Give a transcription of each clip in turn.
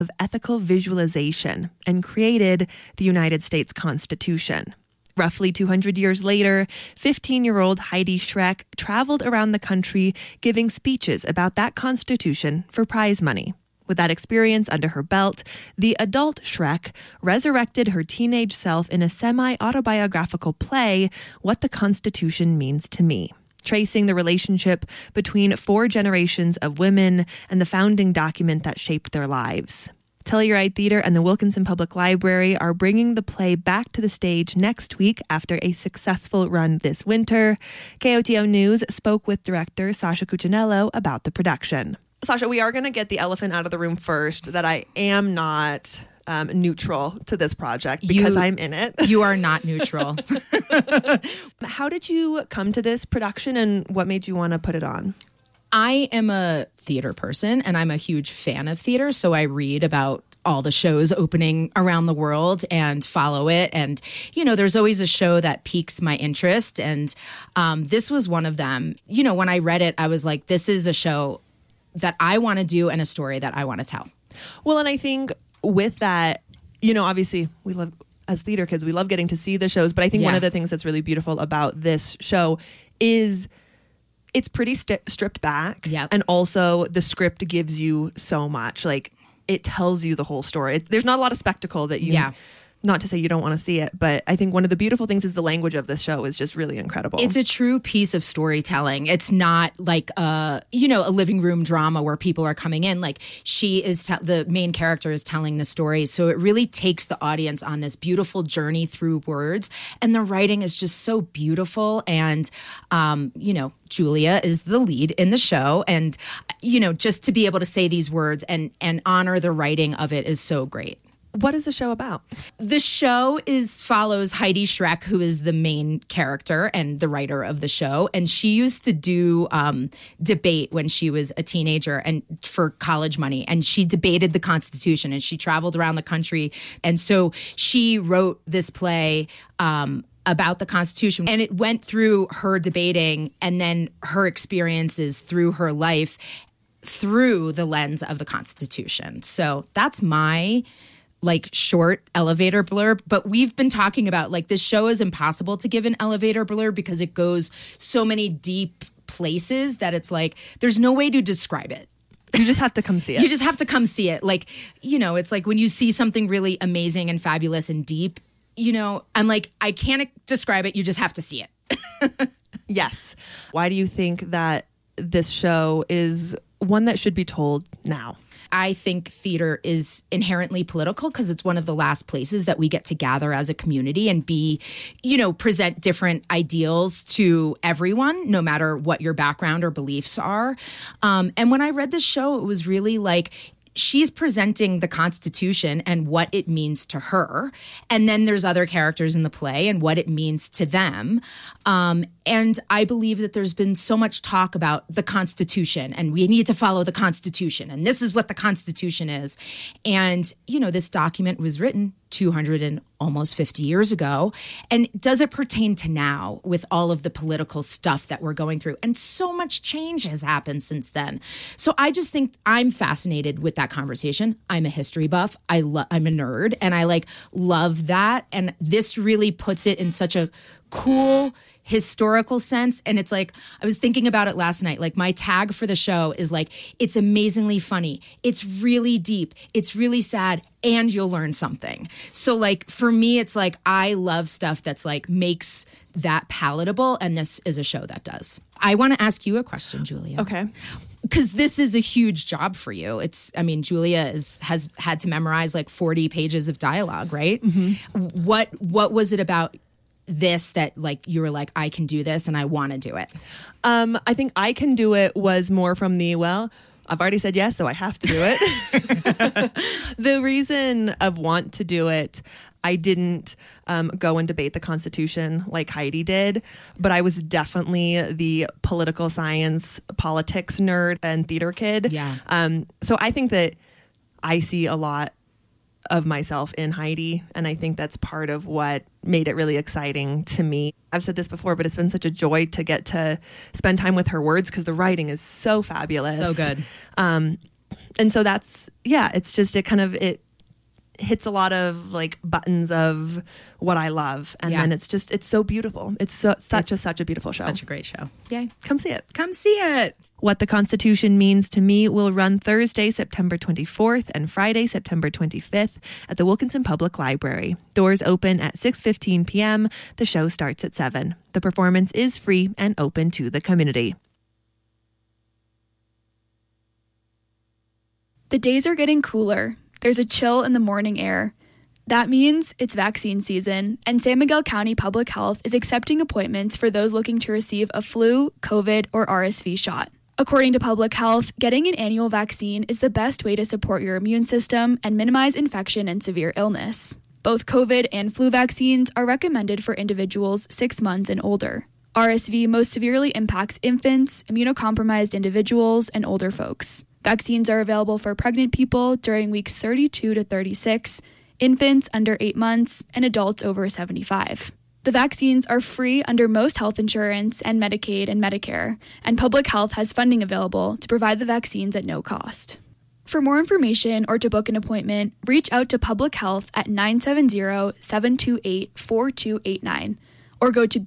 of ethical visualization and created the United States Constitution. Roughly 200 years later, 15-year-old Heidi Schreck traveled around the country giving speeches about that Constitution for prize money. With that experience under her belt, the adult Schreck resurrected her teenage self in a semi-autobiographical play, What the Constitution Means to Me, tracing the relationship between 4 generations of women and the founding document that shaped their lives. Telluride Theater and the Wilkinson Public Library are bringing the play back to the stage next week after a successful run this winter. KOTO News spoke with director Sasha Cuccinello about the production. Sasha, we are going to get the elephant out of the room first, that I am not neutral to this project because I'm in it. You are not neutral. How did you come to this production and what made you want to put it on? I am a theater person and I'm a huge fan of theater, so I read about all the shows opening around the world and follow it. And, you know, there's always a show that piques my interest. And this was one of them. You know, when I read it, I was like, this is a show that I want to do and a story that I want to tell. Well, and I think with that, you know, obviously we love, as theater kids, we love getting to see the shows. But I think one of the things that's really beautiful about this show is it's pretty stripped back. Yep. And also the script gives you so much. Like, it tells you the whole story. There's not a lot of spectacle that you... Yeah. Not to say you don't want to see it, but I think one of the beautiful things is the language of this show is just really incredible. It's a true piece of storytelling. It's not like a living room drama where people are coming in. Like, she is the main character is telling the story. So it really takes the audience on this beautiful journey through words. And the writing is just so beautiful. And, Julia is the lead in the show. And, just to be able to say these words and honor the writing of it is so great. What is the show about? The show follows Heidi Schreck, who is the main character and the writer of the show. And she used to do debate when she was a teenager and for college money. And she debated the Constitution and she traveled around the country. And so she wrote this play about the Constitution. And it went through her debating and then her experiences through her life through the lens of the Constitution. So that's my short elevator blurb, but we've been talking about this show is impossible to give an elevator blurb because it goes so many deep places that it's there's no way to describe it. You just have to come see it. You just have to come see it. It's like when you see something really amazing and fabulous and deep, I'm I can't describe it. You just have to see it. Yes. Why do you think that this show is one that should be told now? I think theater is inherently political because it's one of the last places that we get to gather as a community and present different ideals to everyone, no matter what your background or beliefs are. And when I read this show, it was really she's presenting the Constitution and what it means to her. And then there's other characters in the play and what it means to them. And I believe that there's been so much talk about the Constitution and we need to follow the Constitution. And this is what the Constitution is. And, this document was written 200 and almost 50 years ago. And does it pertain to now with all of the political stuff that we're going through? And so much change has happened since then. So I just think I'm fascinated with that conversation. I'm a history buff. I'm a nerd and I love that. And this really puts it in such a cool historical sense. And it's I was thinking about it last night. My tag for the show is it's amazingly funny. It's really deep. It's really sad. And you'll learn something. So for me, it's I love stuff that's makes that palatable. And this is a show that does. I want to ask you a question, Julia. Okay. Because this is a huge job for you. Julia has had to memorize 40 pages of dialogue, right? Mm-hmm. What was it about this that you were I can do this and I want to do it? I think I can do it was more from I've already said yes, so I have to do it. The reason of want to do it, I didn't go and debate the Constitution like Heidi did, but I was definitely the political science, politics nerd and theater kid. Yeah. So I think that I see a lot of myself in Heidi, and I think that's part of what made it really exciting to me. I've said this before, but it's been such a joy to get to spend time with her words because the writing is so fabulous. So good. And so it hits a lot of like buttons of what I love. And then it's so beautiful. It's such a beautiful show. Such a great show. Yay. Come see it. Come see it. What the Constitution Means to Me will run Thursday, September 24th and Friday, September 25th at the Wilkinson Public Library. Doors open at 6:15 p.m. The show starts at 7. The performance is free and open to the community. The days are getting cooler. There's a chill in the morning air. That means it's vaccine season, and San Miguel County Public Health is accepting appointments for those looking to receive a flu, COVID, or RSV shot. According to Public Health, getting an annual vaccine is the best way to support your immune system and minimize infection and severe illness. Both COVID and flu vaccines are recommended for individuals 6 months and older. RSV most severely impacts infants, immunocompromised individuals, and older folks. Vaccines are available for pregnant people during weeks 32 to 36, infants under 8 months, and adults over 75. The vaccines are free under most health insurance and Medicaid and Medicare, and Public Health has funding available to provide the vaccines at no cost. For more information or to book an appointment, reach out to Public Health at 970-728-4289 or go to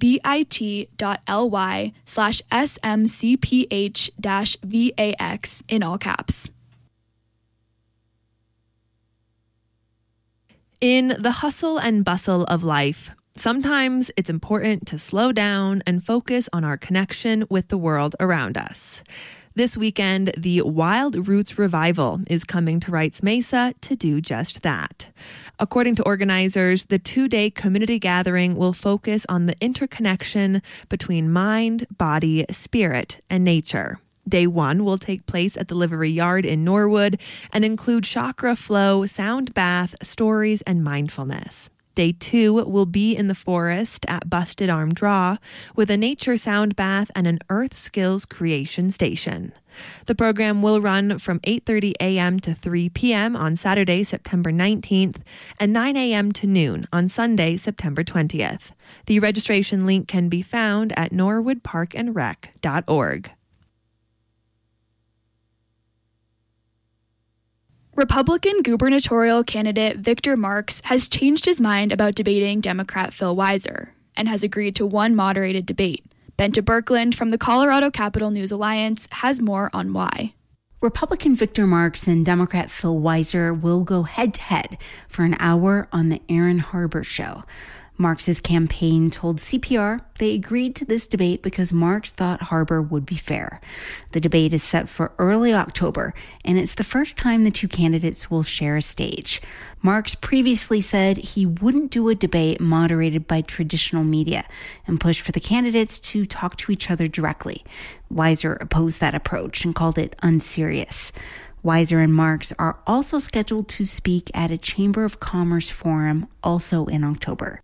bit.ly/SMCPH-VAX in all caps. In the hustle and bustle of life, sometimes it's important to slow down and focus on our connection with the world around us. This weekend, the Wild Roots Revival is coming to Wrights Mesa to do just that. According to organizers, the 2-day community gathering will focus on the interconnection between mind, body, spirit, and nature. Day 1 will take place at the Livery Yard in Norwood and include chakra flow, sound bath, stories, and mindfulness. Day 2 will be in the forest at Busted Arm Draw with a nature sound bath and an earth skills creation station. The program will run from 8:30 a.m. to 3 p.m. on Saturday, September 19th, and 9 a.m. to noon on Sunday, September 20th. The registration link can be found at norwoodparkandrec.org. Republican gubernatorial candidate Victor Marx has changed his mind about debating Democrat Phil Weiser and has agreed to one moderated debate. Bente Birkeland from the Colorado Capital News Alliance has more on why. Republican Victor Marx and Democrat Phil Weiser will go head-to-head for an hour on the Aaron Harbor Show. Marx's campaign told CPR they agreed to this debate because Marx thought Harbor would be fair. The debate is set for early October, and it's the first time the two candidates will share a stage. Marx previously said he wouldn't do a debate moderated by traditional media and pushed for the candidates to talk to each other directly. Weiser opposed that approach and called it unserious. Weiser and Marx are also scheduled to speak at a Chamber of Commerce forum also in October.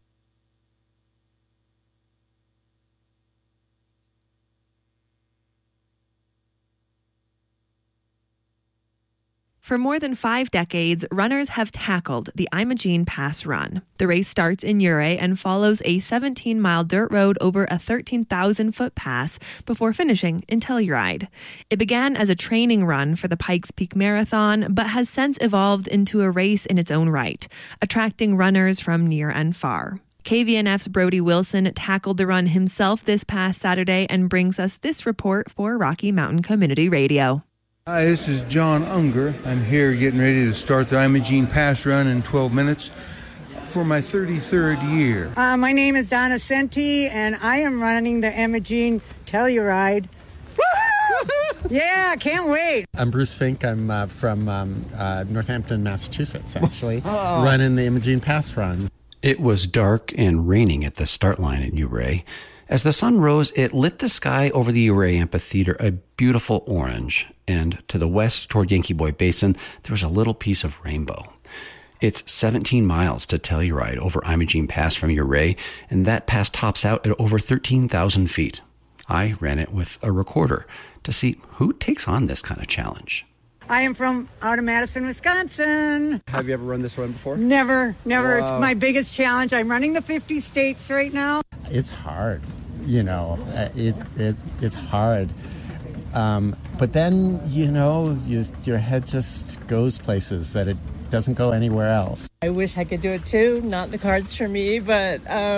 For more than 5 decades, runners have tackled the Imogene Pass Run. The race starts in Ouray and follows a 17-mile dirt road over a 13,000-foot pass before finishing in Telluride. It began as a training run for the Pikes Peak Marathon, but has since evolved into a race in its own right, attracting runners from near and far. KVNF's Brody Wilson tackled the run himself this past Saturday and brings us this report for Rocky Mountain Community Radio. Hi, this is John Unger. I'm here getting ready to start the Imogene Pass Run in 12 minutes for my 33rd year. My name is Donna Senti, and I am running the Imogene Telluride. Woohoo! Yeah, can't wait. I'm Bruce Fink. I'm from Northampton, Massachusetts, actually, running the Imogene Pass Run. It was dark and raining at the start line at Ouray. As the sun rose, it lit the sky over the Ouray Amphitheater a beautiful orange, and to the west toward Yankee Boy Basin, there was a little piece of rainbow. It's 17 miles to Telluride over Imogene Pass from Ouray, and that pass tops out at over 13,000 feet. I ran it with a recorder to see who takes on this kind of challenge. I am from out of Madison, Wisconsin. Have you ever run this run before? Never. Wow. It's my biggest challenge. I'm running the 50 states right now. It's hard. You know, it's hard. But then, your head just goes places that it doesn't go anywhere else. I wish I could do it too. Not in the cards for me, but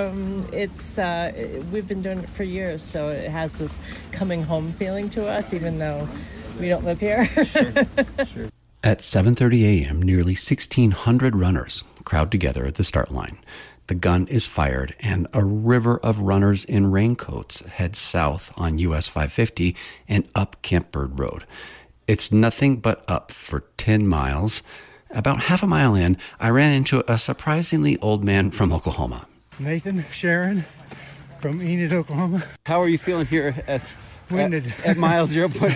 we've been doing it for years, so it has this coming home feeling to us, even though we don't live here. Sure. At 7:30 a.m., nearly 1,600 runners crowd together at the start line. The gun is fired, and a river of runners in raincoats heads south on US 550 and up Camp Bird Road. It's nothing but up for 10 miles. About half a mile in, I ran into a surprisingly old man from Oklahoma. Nathan Sharon from Enid, Oklahoma. How are you feeling here at mile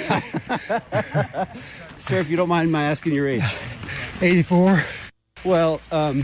0.5? Sir, if you don't mind my asking your age. 84. Well,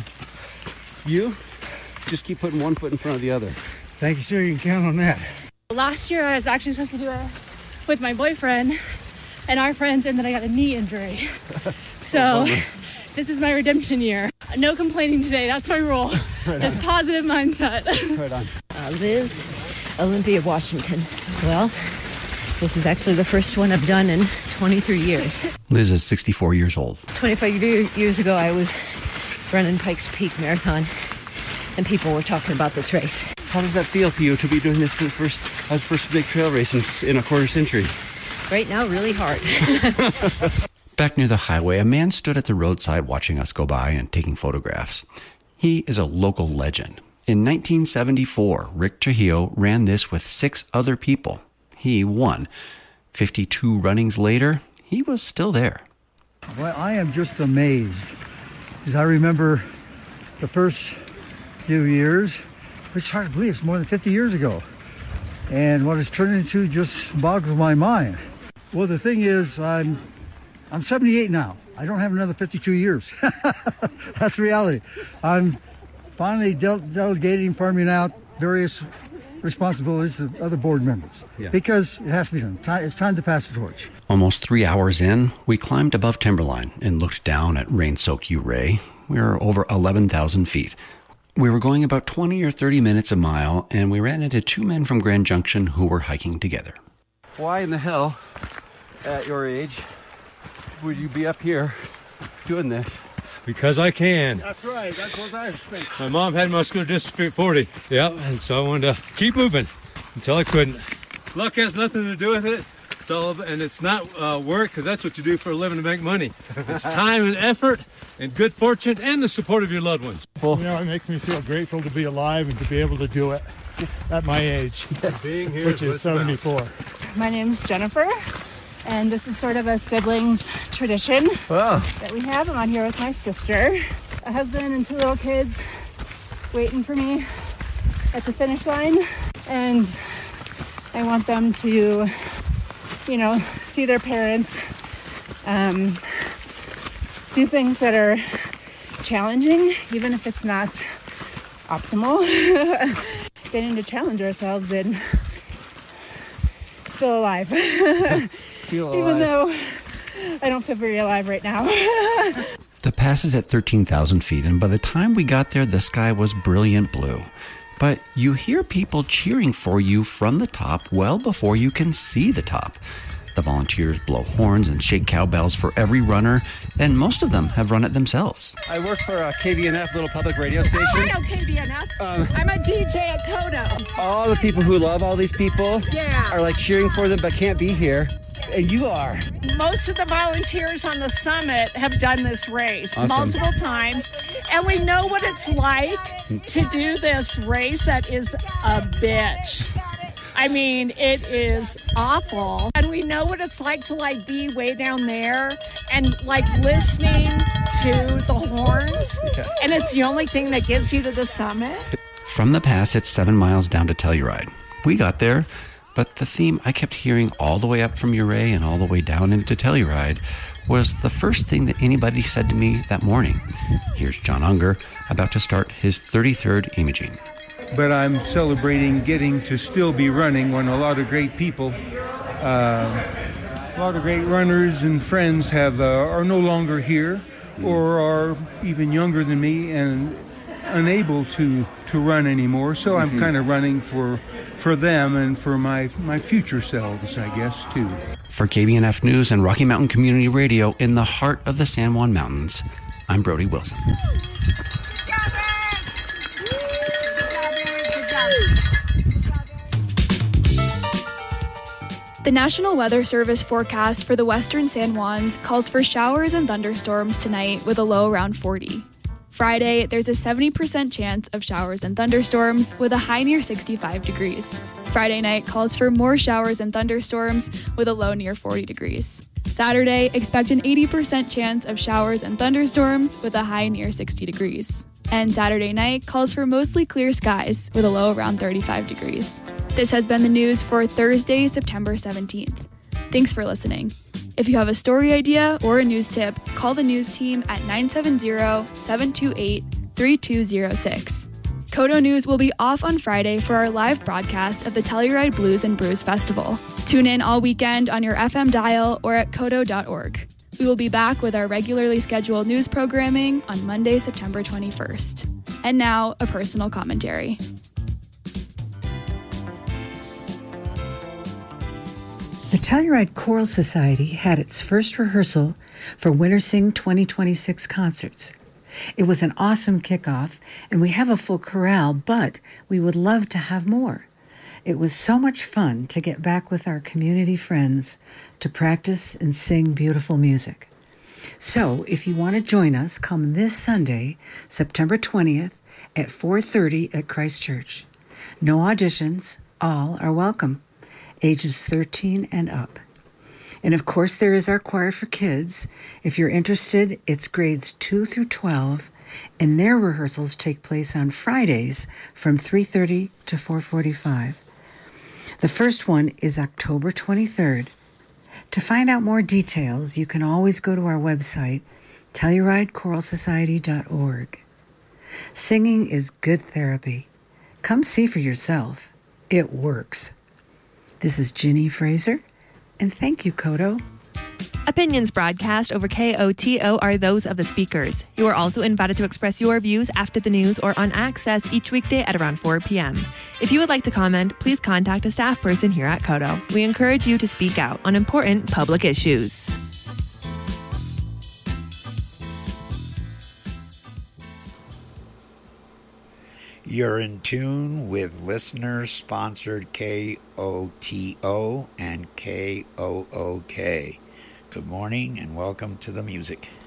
you just keep putting one foot in front of the other. Thank you, sir. You can count on that. Last year, I was actually supposed to do it with my boyfriend and our friends, and then I got a knee injury. So this is my redemption year. No complaining today. That's my rule. Right. Just positive mindset. Right on. Liz, Olympia, Washington. Well, this is actually the first one I've done in 23 years. Liz is 64 years old. 25 years ago, I was running Pikes Peak Marathon, and people were talking about this race. How does that feel to you to be doing this for the first big trail race in a quarter century? Right now, really hard. Back near the highway, a man stood at the roadside watching us go by and taking photographs. He is a local legend. In 1974, Rick Trujillo ran this with 6 other people. He won. 52 runnings later, he was still there. Well, I am just amazed, because I remember the first few years, which is hard to believe, it's more than 50 years ago. And what it's turned into just boggles my mind. Well, the thing is, I'm 78 now. I don't have another 52 years. That's the reality. I'm finally delegating, farming out various responsibilities to other board members. Yeah. Because it has to be done. It's time to pass the torch. Almost 3 hours in, we climbed above timberline and looked down at rain-soaked Ouray. We were over 11,000 feet. We were going about 20 or 30 minutes a mile, and we ran into 2 men from Grand Junction who were hiking together. Why in the hell, at your age, would you be up here doing this? Because I can. That's right. That's what I think. My mom had muscular dystrophy at 40. Yeah, and so I wanted to keep moving until I couldn't. Luck has nothing to do with it. It's all about, and it's not work, because that's what you do for a living to make money. It's time and effort and good fortune and the support of your loved ones. Well, it makes me feel grateful to be alive and to be able to do it at my age, being here, which is 74. My name's Jennifer, and this is sort of a siblings tradition that we have. I'm on here with my sister, a husband and 2 little kids waiting for me at the finish line, and I want them to, see their parents do things that are challenging, even if it's not optimal. Getting to challenge ourselves and feel alive. Even though I don't feel very alive right now. The pass is at 13,000 feet, and by the time we got there, the sky was brilliant blue. But you hear people cheering for you from the top well before you can see the top. The volunteers blow horns and shake cowbells for every runner, and most of them have run it themselves. I work for KVNF, little public radio station. Oh, I know KVNF. I'm a DJ at Kodo. All the people who love all these people are like cheering for them but can't be here. And you are. Most of the volunteers on the summit have done this race multiple times, and we know what it's like to do this race that is a bitch. I mean, it is awful. And we know what it's like to be way down there and listening to the horns. Yeah. And it's the only thing that gets you to the summit. From the pass, it's 7 miles down to Telluride. We got there, but the theme I kept hearing all the way up from Ouray and all the way down into Telluride was the first thing that anybody said to me that morning. Here's John Unger about to start his 33rd Imogene. But I'm celebrating getting to still be running when a lot of great people, a lot of great runners and friends are no longer here or are even younger than me, and unable to run anymore, so I'm kind of running for them and for my future selves, I guess, too. For KBNF News and Rocky Mountain Community Radio in the heart of the San Juan Mountains, I'm Brody Wilson. The National Weather Service forecast for the western San Juans calls for showers and thunderstorms tonight with a low around 40. Friday, there's a 70% chance of showers and thunderstorms with a high near 65 degrees. Friday night calls for more showers and thunderstorms with a low near 40 degrees. Saturday, expect an 80% chance of showers and thunderstorms with a high near 60 degrees. And Saturday night calls for mostly clear skies with a low around 35 degrees. This has been the news for Thursday, September 17th. Thanks for listening. If you have a story idea or a news tip, call the news team at 970-728-3206. KOTO News will be off on Friday for our live broadcast of the Telluride Blues and Brews Festival. Tune in all weekend on your FM dial or at koto.org. We will be back with our regularly scheduled news programming on Monday, September 21st. And now, a personal commentary. The Telluride Choral Society had its first rehearsal for Winter Sing 2026 concerts. It was an awesome kickoff, and we have a full chorale, but we would love to have more. It was so much fun to get back with our community friends to practice and sing beautiful music. So, if you want to join us, come this Sunday, September 20th at 4:30 at Christ Church. No auditions, all are welcome. Ages 13 and up. And of course, there is our choir for kids. If you're interested, it's grades 2 through 12, and their rehearsals take place on Fridays from 3:30 to 4:45. The first one is October 23rd. To find out more details, you can always go to our website, TellurideChoralSociety.org. Singing is good therapy. Come see for yourself. It works. This is Ginny Fraser, and thank you, KOTO. Opinions broadcast over KOTO are those of the speakers. You are also invited to express your views after the news or on Access each weekday at around 4 p.m. If you would like to comment, please contact a staff person here at KOTO. We encourage you to speak out on important public issues. You're in tune with listener-sponsored KOTO and KOOK. Good morning and welcome to the music.